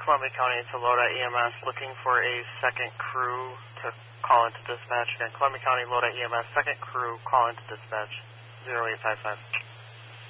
Columbia County to LoDa EMS, looking for a second crew to call into dispatch. Again, Columbia County LoDa EMS, second crew, call into dispatch, 0855.